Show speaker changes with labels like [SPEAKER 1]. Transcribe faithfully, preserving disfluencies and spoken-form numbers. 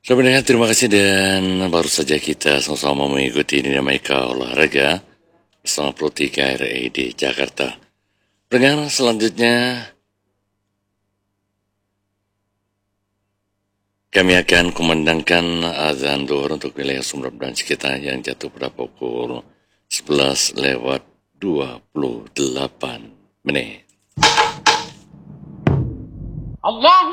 [SPEAKER 1] Selamat mendengar, terima kasih dan baru saja kita sama-sama mengikuti dinamika olahraga bersama Pro tiga R A D Jakarta. Pendengar, selanjutnya kami akan kumandangkan azan zuhur untuk wilayah Sumeneb dan sekitarnya yang jatuh pada pukul sebelas lewat dua puluh delapan menit.
[SPEAKER 2] Allah